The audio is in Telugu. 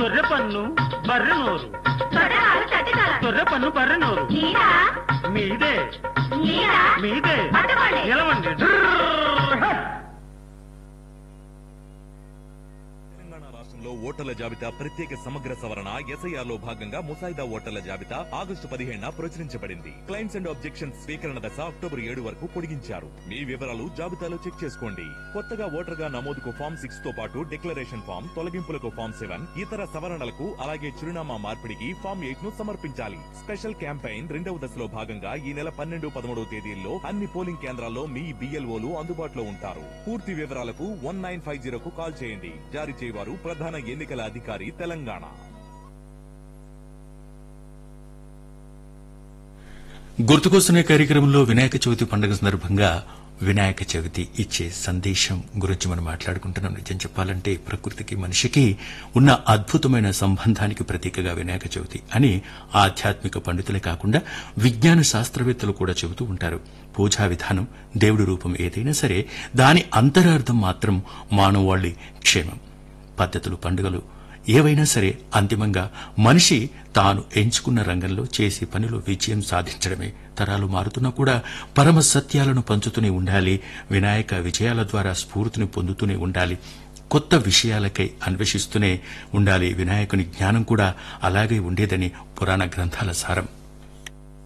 తొర్రె పన్ను బర్రె నోరు, తొడగాలు తట్టితల, తొర్రె పన్ను బర్రె నోరు, నీడా మీదే నీడా మీదే పట్టుకోండి. నిలవండి. తెలంగాణ రాష్ట్రంలో ఓటర్ల జాబితా ప్రత్యేక సమగ్ర సవరణ ఎస్ఐఆర్లో భాగంగా ముసాయిదా ఓటర్ల జాబితా ఆగస్టు 15న ప్రచురించబడింది. క్లైమ్స్ అండ్ ఆబ్జెక్షన్స్ స్వీకరణ దశ అక్టోబర్ 7 వరకు పొడిగించారు. మీ వివరాలు జాబితాలో చెక్ చేసుకోండి. కొత్తగా ఓటర్గా నమోదుకు ఫామ్ 6 తో పాటు డిక్లరేషన్ ఫామ్, తొలగింపులకు ఫామ్ 7, ఇతర సవరణలకు అలాగే చిరునామా మార్పిడికి ఫామ్ 8 ను సమర్పించాలి. స్పెషల్ క్యాంపెయిన్ 2వ దశలో భాగంగా ఈ నెల 12, 13 తేదీల్లో అన్ని పోలింగ్ కేంద్రాల్లో మీ BLOలు అందుబాటులో ఉంటారు. పూర్తి వివరాలకు 1950కు కాల్ చేయండి. జారీ చేయవారు ప్రధాన ఎన్నికల అధికారి తెలంగాణ. గుర్తుకొస్తున్న కార్యక్రమంలో వినాయక చవితి పండుగ సందర్భంగా వినాయక చవితి ఇచ్చే సందేశం గురించి మనం మాట్లాడుకుంటున్నాం. నిజం చెప్పాలంటే ప్రకృతికి మనిషికి ఉన్న అద్భుతమైన సంబంధానికి ప్రతీకగా వినాయక చవితి అని ఆధ్యాత్మిక పండితులే కాకుండా విజ్ఞాన శాస్త్రవేత్తలు కూడా చెబుతూ ఉంటారు. పూజా విధానం, దేవుడి రూపం ఏదైనా సరే దాని అంతరార్థం మాత్రం మానవాళి క్షేమం. పద్ధతులు, పండుగలు ఏవైనా సరే అంతిమంగా మనిషి తాను ఎంచుకున్న రంగంలో చేసే పనిలో విజయం సాధించడమే. తరాలు మారుతున్నా కూడా పరమ సత్యాలను పంచుతూనే ఉండాలి. వినాయక విజయాల ద్వారా స్ఫూర్తిని పొందుతూనే ఉండాలి. కొత్త విషయాలకై అన్వేషిస్తూనే ఉండాలి. వినాయకుని జ్ఞానం కూడా అలాగే ఉండేదని పురాణ గ్రంథాల సారం.